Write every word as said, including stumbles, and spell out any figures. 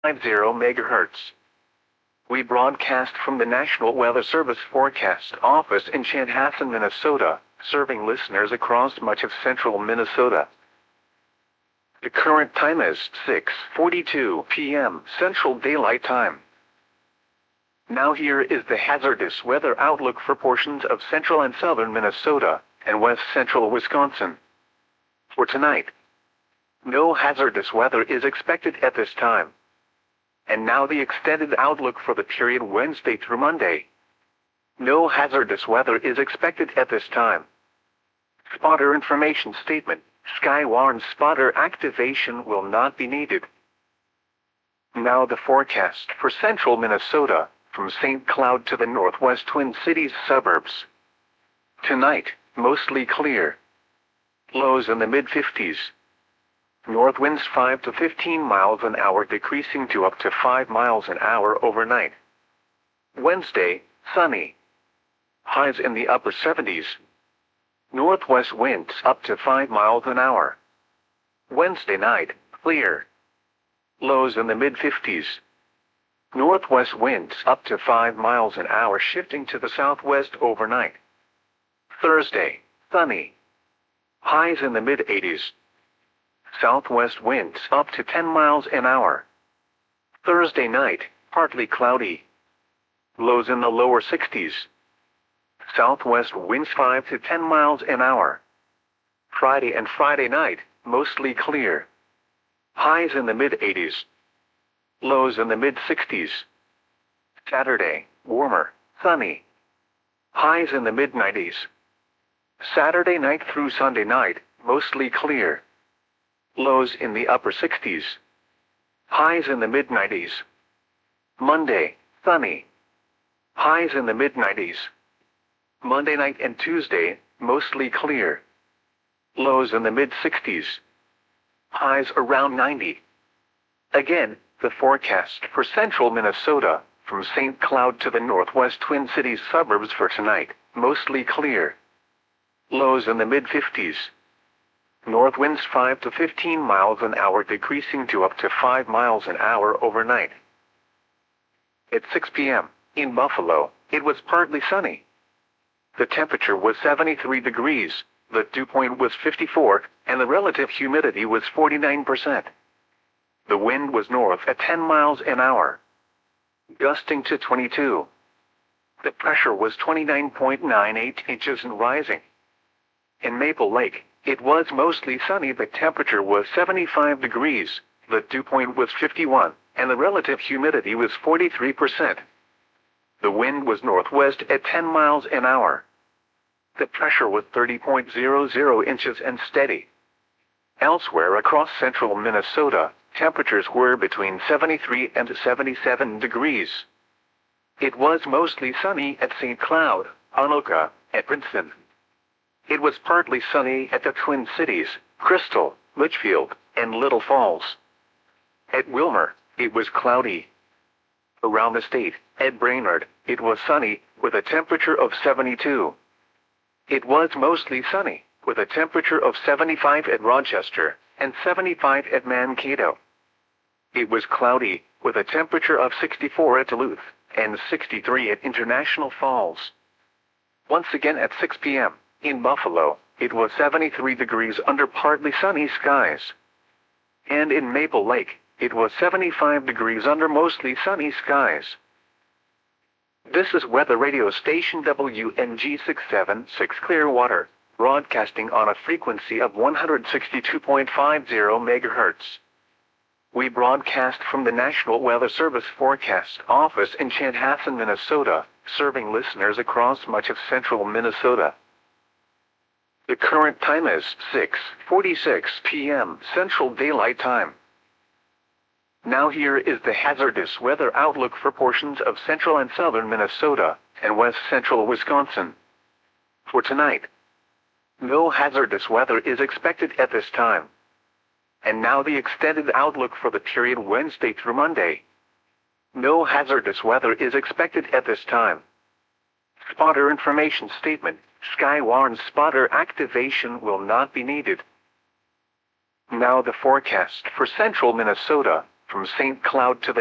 fifty megahertz. We broadcast from the National Weather Service Forecast Office in Chanhassen, Minnesota, serving listeners across much of central Minnesota. The current time is six forty-two p m Central Daylight Time. Now here is the hazardous weather outlook for portions of central and southern Minnesota and west central Wisconsin. For tonight, no hazardous weather is expected at this time. And now the extended outlook for the period Wednesday through Monday. No hazardous weather is expected at this time. Spotter information statement. Skywarn spotter activation will not be needed. Now the forecast for central Minnesota, from Saint Cloud to the northwest Twin Cities suburbs. Tonight, mostly clear. Lows in the mid fifties. North winds five to fifteen miles an hour decreasing to up to five miles an hour overnight. Wednesday, sunny. Highs in the upper seventies. Northwest winds up to five miles an hour. Wednesday night, clear. Lows in the mid fifties. Northwest winds up to five miles an hour shifting to the southwest overnight. Thursday, sunny. Highs in the mid eighties. Southwest winds up to ten miles an hour. Thursday night, partly cloudy. Lows in the lower sixties. Southwest winds five to ten miles an hour. Friday and Friday night, mostly clear. Highs in the mid eighties. Lows in the mid sixties. Saturday, warmer, sunny. Highs in the mid nineties. Saturday night through Sunday night, mostly clear. Lows in the upper sixties. Highs in the mid nineties. Monday, sunny. Highs in the mid nineties. Monday night and Tuesday, mostly clear. Lows in the mid sixties. Highs around ninety. Again, the forecast for central Minnesota, from Saint Cloud to the northwest Twin Cities suburbs for tonight, mostly clear. Lows in the mid fifties. North winds five to fifteen miles an hour decreasing to up to five miles an hour overnight. At six p m, in Buffalo, it was partly sunny. The temperature was seventy-three degrees, the dew point was fifty-four, and the relative humidity was forty-nine percent. The wind was north at ten miles an hour, gusting to twenty-two. The pressure was twenty-nine point nine eight inches and rising. In Maple Lake, it was mostly sunny. The temperature was seventy-five degrees, the dew point was fifty-one, and the relative humidity was forty-three percent. The wind was northwest at ten miles an hour. The pressure was thirty point zero zero inches and steady. Elsewhere across central Minnesota, temperatures were between seventy-three and seventy-seven degrees. It was mostly sunny at Saint Cloud, Anoka, and Princeton. It was partly sunny at the Twin Cities, Crystal, Litchfield, and Little Falls. At Wilmer, it was cloudy. Around the state, at Brainerd, it was sunny, with a temperature of seventy-two. It was mostly sunny, with a temperature of seventy-five at Rochester, and seventy-five at Mankato. It was cloudy, with a temperature of sixty-four at Duluth, and sixty-three at International Falls. Once again at six p m, in Buffalo, it was seventy-three degrees under partly sunny skies. And in Maple Lake, it was seventy-five degrees under mostly sunny skies. This is Weather Radio Station W N G six seven six Clearwater, broadcasting on a frequency of one hundred sixty-two point five zero megahertz. We broadcast from the National Weather Service Forecast Office in Chanhassen, Minnesota, serving listeners across much of central Minnesota. The current time is six forty-six p m Central Daylight Time. Now here is the hazardous weather outlook for portions of central and southern Minnesota and west central Wisconsin. For tonight, no hazardous weather is expected at this time. And now the extended outlook for the period Wednesday through Monday. No hazardous weather is expected at this time. Spotter information statement. Skywarn spotter activation will not be needed. Now the forecast for central Minnesota, From Saint Cloud to the